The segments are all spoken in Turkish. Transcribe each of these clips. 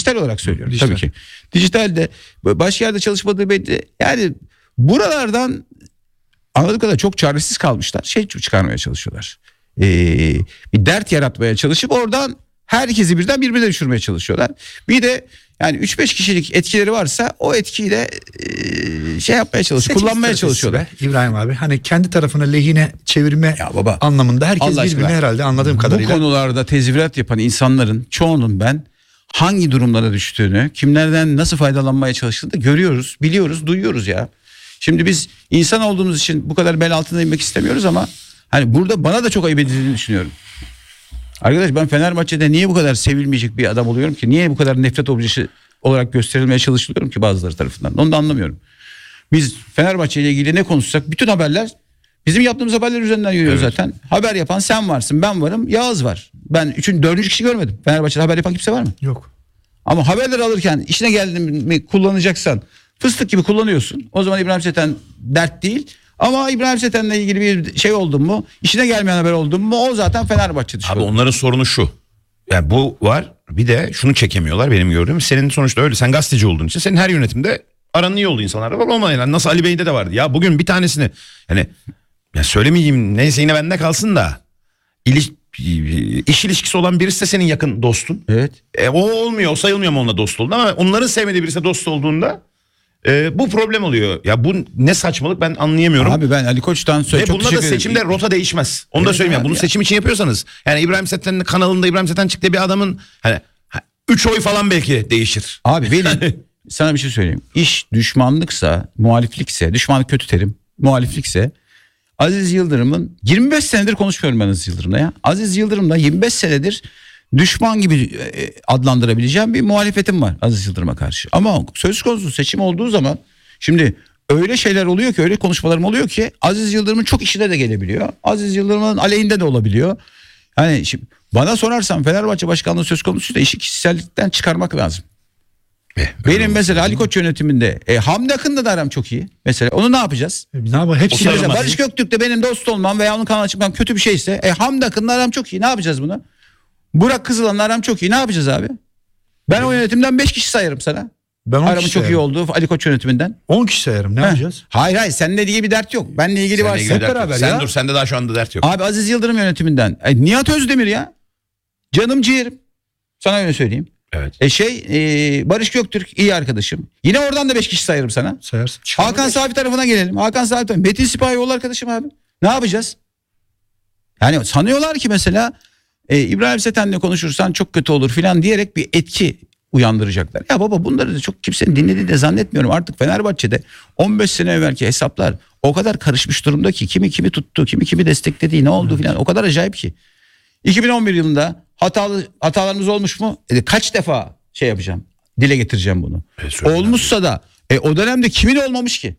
dijital olarak söylüyorum Dijital. tabii ki. Dijitalde başka yerde çalışmadığı belli. Yani buralardan anladığım kadar çok çaresiz kalmışlar. Şey çıkarmaya çalışıyorlar. Bir dert yaratmaya çalışıp oradan herkesi birden birbirine düşürmeye çalışıyorlar. Bir de yani 3-5 kişilik etkileri varsa o etkiyle şey yapmaya çalışıyor, kullanmaya çalışıyorlar. İbrahim abi hani kendi tarafına lehine çevirme anlamında herkes birbirine herhalde anladığım kadarıyla. Bu konularda tezvirat yapan insanların çoğunun ben hangi durumlara düştüğünü, kimlerden nasıl faydalanmaya çalıştığını da görüyoruz, biliyoruz, duyuyoruz ya. Şimdi biz insan olduğumuz için bu kadar bel altına inmek istemiyoruz ama hani burada bana da çok ayıp edildiğini düşünüyorum. Arkadaş ben Fenerbahçe'de niye bu kadar sevilmeyecek bir adam oluyorum ki? Niye bu kadar nefret objesi olarak gösterilmeye çalışılıyorum ki bazıları tarafından? Onu da anlamıyorum. Biz Fenerbahçe ile ilgili ne konuşsak bütün haberler bizim yaptığımız haberler üzerinden yürüyor zaten. Haber yapan sen varsın, ben varım, Yağız var. Ben 4. kişi görmedim. Fenerbahçe'de haber yapan kimse var mı? Yok. Ama haberleri alırken işine geldiğini kullanacaksan fıstık gibi kullanıyorsun. O zaman İbrahim Seten dert değil. Ama İbrahim Seten'le ilgili bir şey oldu mu, işine gelmeyen haber oldu mu o zaten Fenerbahçe dışı. Abi onların sorunu şu. Yani bu var, bir de şunu çekemiyorlar benim gördüğüm. Senin sonuçta öyle, sen gazeteci olduğun için senin her yönetimde aranın iyi olduğu insanlar var, olmayan. Yani nasıl Ali Bey'de de vardı. Ya bugün bir tanesini yani ya söylemeyeyim, neyse yine bende kalsın da iş ilişkisi olan birisi de senin yakın dostun. Evet. O olmuyor, o sayılmıyor mu onunla dost olduğunda, ama onların sevmediği birisi de dost olduğunda bu problem oluyor. Ya bu ne saçmalık, ben anlayamıyorum. Abi ben Ali Koç'tan çok teşekkür ederim. Ve bunda da seçimde rota değişmez. Onu da söyleyeyim ya. Bunu seçim için yapıyorsanız, yani İbrahim Seten'in kanalında İbrahim Seten çıktı bir adamın hani 3 oy falan belki değişir. Abi benim sana bir şey söyleyeyim. İş düşmanlıksa, muhaliflikse, düşmanlık kötü terim, muhaliflikse Aziz Yıldırım'ın 25 senedir konuşmuyorum ben Aziz Yıldırım'la ya. Aziz Yıldırım'la 25 senedir düşman gibi adlandırabileceğim bir muhalefetim var Aziz Yıldırım'a karşı. Ama söz konusu seçim olduğu zaman şimdi öyle şeyler oluyor ki, öyle konuşmalarım oluyor ki Aziz Yıldırım'ın çok işine de gelebiliyor. Aziz Yıldırım'ın aleyhinde de olabiliyor. Hani şimdi bana sorarsan Fenerbahçe başkanlığı söz konusu da işi kişisellikten çıkarmak lazım. Benim mesela Ali Koç yönetiminde Hamdi Akın'la da aram çok iyi. Mesela onu ne yapacağız? Ne yapalım? Hepsi mesela Barış Göktürk'te benim dost olmam veya onun kanalına çıkmam kötü bir şeyse Hamdi Akın'la aram çok iyi. Ne yapacağız bunu? Burak Kızılan'la aram çok iyi. Ne yapacağız abi? Ben o yönetimden 5 kişi sayarım sana. Ben 10 aramın kişi çok iyi sayarım. olduğu Ali Koç yönetiminden. 10 kişi sayarım. Ne yapacağız? Hayır seninle ilgili bir dert yok. Benle ilgili var. Hep beraber sen ya. dur, sende daha şu anda dert yok. Abi Aziz Yıldırım yönetiminden. Nihat Özdemir ya. Canım ciğerim. Sana öyle söyleyeyim. Evet. Barış Göktürk iyi arkadaşım. Yine oradan da 5 kişi sayarım sana. Sayarsın. Hakan Safi tarafına gelelim. Hakan Safi tarafına. Metin Sipahioğlu arkadaşım abi. Ne yapacağız? Yani sanıyorlar ki mesela İbrahim Seten'le konuşursan çok kötü olur filan diyerek bir etki uyandıracaklar. Ya baba bunları da çok kimsenin dinlediğini de zannetmiyorum. Artık Fenerbahçe'de 15 sene evvelki hesaplar o kadar karışmış durumda ki kimi kimi tuttu, kimi desteklediği ne oldu filan o kadar acayip ki. 2011 yılında hatalarımız olmuş mu? Kaç defa şey yapacağım? Dile getireceğim bunu. Olmuşsa da o dönemde kimin olmamış ki?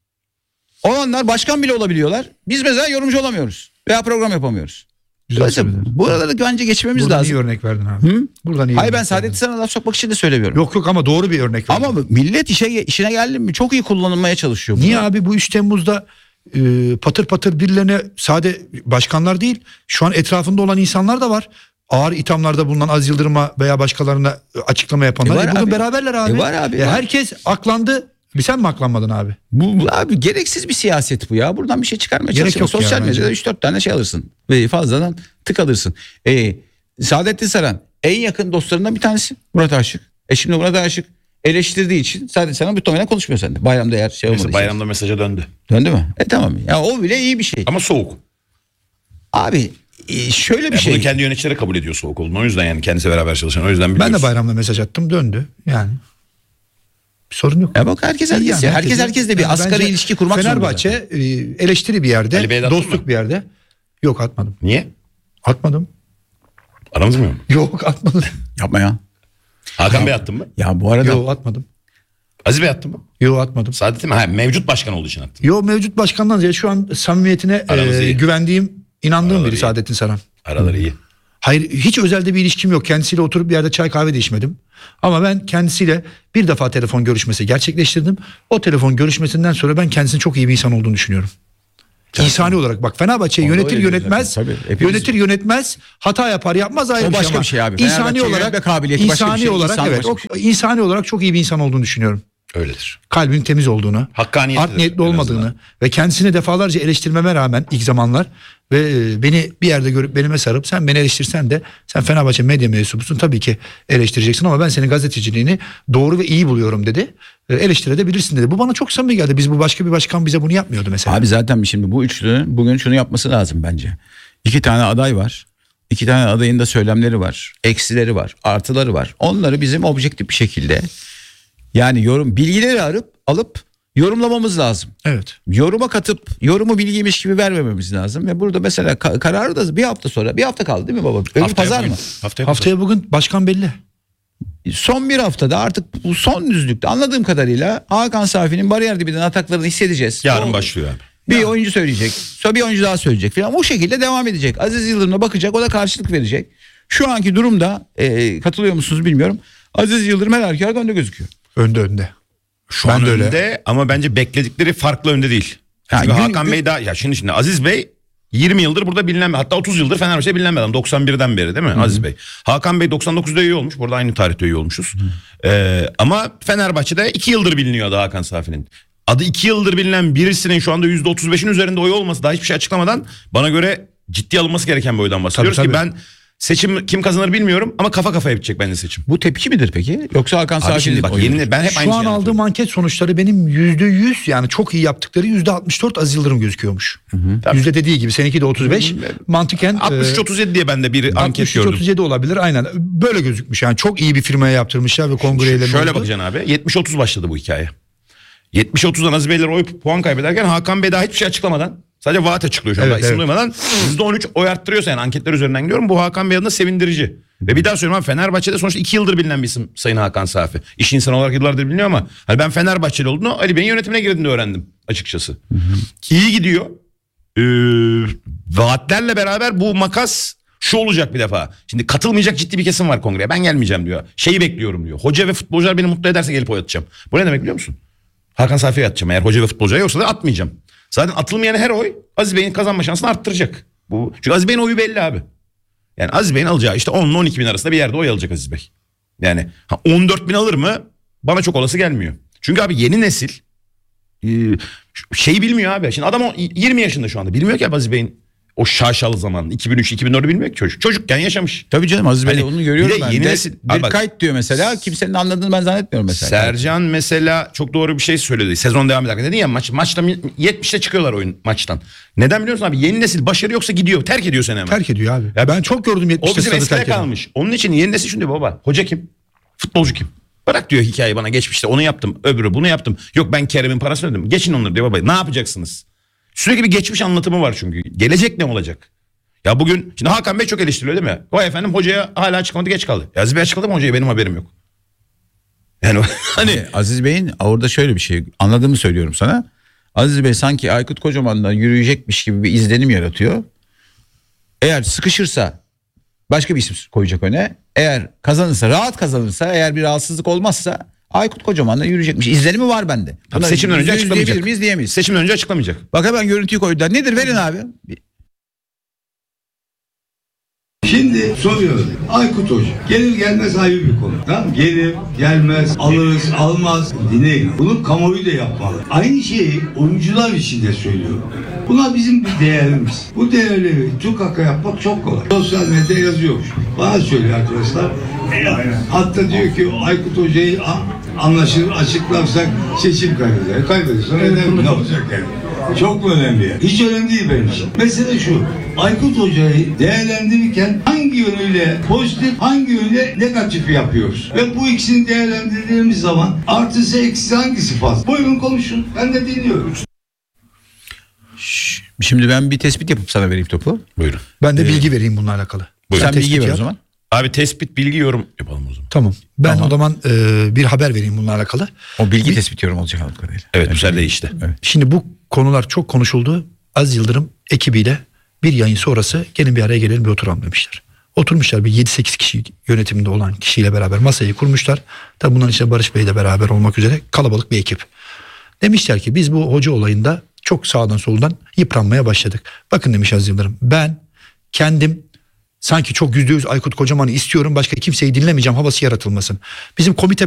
Olanlar başkan bile olabiliyorlar. Biz mesela yorumcu olamıyoruz veya program yapamıyoruz. Buraları bence geçmemiz Buradan lazım. iyi örnek verdin abi. Buradan iyi. Hayır ben Saadettin sana laf sokmak için de söylemiyorum. Yok ama doğru bir örnek verdin. Ama millet işine geldi mi çok iyi kullanılmaya çalışıyor. Niye abi bu 3 Temmuz'da patır patır birilerine sade başkanlar değil şu an etrafında olan insanlar da var. Ağır ithamlarda bulunan Aziz Yıldırım'a veya başkalarına açıklama yapanlar. Bugün beraberler abi. Var abi. Herkes aklandı. Bir sen mi aklanmadın abi? Bu abi gereksiz bir siyaset bu ya. Buradan bir şey çıkarmaya çalışıyorsun. Sosyal medyada 3-4 tane şey alırsın. Ve fazladan tık alırsın. Saadettin Saran en yakın dostlarından bir tanesi Murat Aşık. Şimdi Murat Aşık eleştirdiği için Saadettin Saran muhtemelen konuşmuyor sende. Bayramda eğer şey olmadı. Bayramda mesaja döndü. Döndü mü? Tamam. Ya o bile iyi bir şey. Ama soğuk. Abi şöyle bir şey. Bunu kendi yöneticileri kabul ediyor soğuk olduğunu. O yüzden yani kendisi beraber çalışan. O yüzden biliyoruz. Ben de bayramda mesaj attım, döndü. Yani bir sorun yok. Bak herkes ya. Herkesle bir asgari ilişki kurmak zorunda. Fenerbahçe eleştiri bir yerde, dostluk bir yerde. Yok atmadım. Niye? Atmadım. Aramız mı? Yok atmadım. Yapma ya. Hakan Bey attın mı? Ya bu arada. Yok atmadım. Aziz Bey attın mı? Yok atmadım. Saadettin mi? Mevcut başkan olduğu için attım. Yok mevcut başkandan ziyade şu an samimiyetine güvendiğim, inandığım biri Saadettin Saran. Araları iyi. Hayır hiç özelde bir ilişkim yok. Kendisiyle oturup bir yerde çay kahve de içmedim. Ama ben kendisiyle bir defa telefon görüşmesi gerçekleştirdim. O telefon görüşmesinden sonra ben kendisinin çok iyi bir insan olduğunu düşünüyorum. İnsani olarak bak, Fenerbahçe Onda yönetir öyle yönetmez, zaten, tabii. Hepimiz- yönetir yönetmez, hata yapar yapmaz ayrı O bir şey başka ama bir şey abi. İnsani Fenerbahçe olarak yönetme kabiliyeti başka bir insani şey, olarak insan evet, başka bir insani olarak çok iyi bir insan olduğunu düşünüyorum. Öyledir. Kalbinin temiz olduğunu, Hakkaniyetlidir art niyetli en azından. olmadığını ve kendisini defalarca eleştirmeme rağmen ilk zamanlar ve beni bir yerde görüp belime sarıp sen beni eleştirsen de sen Fenerbahçe medya mensubusun, tabii ki eleştireceksin ama ben senin gazeteciliğini doğru ve iyi buluyorum dedi. Eleştirebilirsin dedi. Bu bana çok samimi geldi. Biz bu başka bir başkan bize bunu yapmıyordu mesela. Abi zaten şimdi bu üçlünün bugün şunu yapması lazım bence. 2 tane aday var. 2 tane adayın da söylemleri var. Eksileri var. Artıları var. Onları bizim objektif bir şekilde yani bilgileri alıp yorumlamamız lazım. Evet. Yoruma katıp yorumu bilgiymiş gibi vermememiz lazım. Ve burada mesela kararı da bir hafta sonra, bir hafta kaldı değil mi baba? Öbür pazar mı? Haftaya bugün başkan belli. Son bir haftada artık bu son düzlükte anladığım kadarıyla Hakan Safi'nin bariyer dibiden ataklarını hissedeceğiz. Yarın O- başlıyor abi. Bir oyuncu söyleyecek. Sonra bir oyuncu daha söyleyecek falan. O şekilde devam edecek. Aziz Yıldırım'a bakacak. O da karşılık verecek. Şu anki durumda katılıyor musunuz bilmiyorum. Aziz Yıldırım her halükarda önde gözüküyor. Önde. Şu Ben an de öyle. önde ama bence bekledikleri farklı önde değil. Ha, Çünkü gün- Hakan gün- Bey daha ya şimdi Aziz Bey 20 yıldır burada bilinen, hatta 30 yıldır Fenerbahçe'de bilinen bir adam. 91'den beri değil mi Aziz Bey? Hakan Bey 99'da üye olmuş. Burada aynı tarihte üye olmuşuz. Ama Fenerbahçe'de 2 yıldır biliniyordu Hakan Safi'nin. Adı 2 yıldır bilinen birisinin şu anda %35'in üzerinde oy olması, daha hiçbir şey açıklamadan, bana göre ciddi alınması gereken bir oydan bahsediyoruz. Tabii, Ki tabii. ben seçim kim kazanır bilmiyorum ama kafa kafaya bitecek bence seçim. Bu tepki midir peki? Yoksa Hakan Abi Safi'nin şimdi bak oyudur? ben hep aynı Şu an şeyi aldığım anket sonuçları benim %100, yani çok iyi yaptıkları %64 Aziz Yıldırım gözüküyormuş. Tabii. Yüzde dediği gibi, seninki de 35. Mantıken 63-37 diye ben de bir anket gördüm. 37 olabilir aynen. Böyle gözükmüş yani, çok iyi bir firmaya yaptırmışlar ve kongreyle. Şöyle bakacaksın abi. 70-30 başladı bu hikaye. 70-30'dan Aziz Beyler puan kaybederken Hakan Bey daha hiçbir şey açıklamadan, sadece vaat açıklıyor şu anda, Evet, isim evet. duymadan %13 oy arttırıyorsa, yani anketler üzerinden gidiyorum. Bu Hakan Bey adına sevindirici. Ve bir daha söylüyorum abi, Fenerbahçe'de sonuçta 2 yıldır bilinen bir isim Sayın Hakan Safi. İş insanı olarak yıllardır biliniyor ama hani ben Fenerbahçeli olduğunu Ali Bey'in yönetimine girdiğinde öğrendim açıkçası. İyi gidiyor. Vaatlerle beraber bu makas şu olacak bir defa. Şimdi katılmayacak ciddi bir kesim var kongreye. Ben gelmeyeceğim diyor. Şeyi bekliyorum diyor. Hoca ve futbolcular beni mutlu ederse gelip oy atacağım. Bu ne demek biliyor musun? Hakan Safi'ye atacağım. Eğer hoca ve futbolcular yoksa da atmayacağım. Zaten atılmayan her oy Aziz Bey'in kazanma şansını arttıracak. Çünkü Aziz Bey'in oyu belli abi. Yani Aziz Bey'in alacağı işte 10 ile 12 bin arasında bir yerde oy alacak Aziz Bey. Yani 14 bin alır mı? Bana çok olası gelmiyor. Çünkü abi yeni nesil şeyi bilmiyor abi. Şimdi adam 20 yaşında şu anda. Bilmiyor ki abi Aziz Bey'in o şaşalı zamanını, 2003-2004'ü bilmiyor ki çocuk. Çocukken yaşamış. Tabii canım, Aziz Bey Hani onu görüyorum bir de ben. yeni nesil- Abi bak- kayıt diyor mesela, kimsenin anladığını ben zannetmiyorum mesela. Sercan mesela çok doğru bir şey söyledi. Sezon devam ederken dedi ya, maçta 70'te çıkıyorlar oyun maçtan. Neden biliyorsun abi? Yeni nesil başarı yoksa gidiyor. Terk ediyor seni hemen. Terk ediyor abi. Ya Ben çok gördüm O 70'te bizim stadı eskide terk eden. kalmış. Onun için yeni nesil şunu diyor, baba hoca kim? Futbolcu kim? Bırak diyor hikayeyi bana, geçmişte onu yaptım, öbürü bunu yaptım. Yok ben Kerem'in parasını ödedim. Geçin onları diyor baba. Ne yapacaksınız? Sürekli bir geçmiş anlatımı var çünkü. Gelecek ne olacak? Ya bugün şimdi Hakan Bey çok eleştiriliyor değil mi? Vay efendim, hocaya hala açıklamadı, geç kaldı. Aziz Bey açıkladı mı hocaya, benim haberim yok. Yani hani Aziz Bey'in orada şöyle bir şey, anladığımı söylüyorum sana. Aziz Bey sanki Aykut Kocaman'dan yürüyecekmiş gibi bir izlenim yaratıyor. Eğer sıkışırsa başka bir isim koyacak öne. Eğer kazanırsa, rahat kazanırsa, eğer bir rahatsızlık olmazsa Aykut Kocaman'la yürüyecekmiş. İzlenimi var bende. Buna seçimden önce %100 açıklamayacak. diyebilir miyiz, diyemeyiz. seçimden önce açıklamayacak. Bak hemen görüntüyü koydular. Nedir, verin abi. Şimdi soruyorum. Aykut Hoca gelir gelmez ayrı bir konu. Tamam, gelir gelmez, alırız almaz, dinleyin. Bunu kamuoyu da yapmalı. Aynı şeyi oyuncular için de söylüyorum. Bunlar bizim bir değerimiz. Bu değerleri TÜKAK'a yapmak çok kolay. Sosyal medya yazıyormuş. Bana söylüyor arkadaşlar. Hatta diyor ki Aykut Hoca'yı anlaşılır açıklarsak seçim kaybeder. Kaybederse neden, ne olacak yani? Çok mu önemli yani? Hiç önemli değil benim için. Mesele şu. Aykut Hoca'yı değerlendirirken hangi yönüyle pozitif, hangi yönüyle negatif yapıyoruz? Ve bu ikisini değerlendirdiğimiz zaman artısı eksisi hangisi fazla? Buyurun konuşun. Ben de dinliyorum. Şimdi ben bir tespit yapıp sana vereyim topu. Buyurun. Ben de bilgi vereyim bununla alakalı. Buyurun. Sen bilgi tespit ver o yap. zaman. Abi tespit, bilgi, yorum yapalım o zaman. Tamam. Ben o zaman bir haber vereyim bununla alakalı. O bilgi tespit yorum olacak anladığım kadarıyla. Evet, bu sefer değişti. Şimdi bu konular çok konuşuldu. Aziz Yıldırım ekibiyle bir yayın sonrası gelin bir araya gelelim bir oturalım demişler. Oturmuşlar, bir 7-8 kişi yönetiminde olan kişiyle beraber masayı kurmuşlar. Tabi bunların içinde Barış Bey de beraber olmak üzere kalabalık bir ekip. Demişler ki biz bu hoca olayında çok sağdan soldan yıpranmaya başladık. Bakın demiş Aziz Yıldırım, ben kendim sanki çok %100 Aykut Kocaman'ı istiyorum, başka kimseyi dinlemeyeceğim havası yaratılmasın. Bizim komite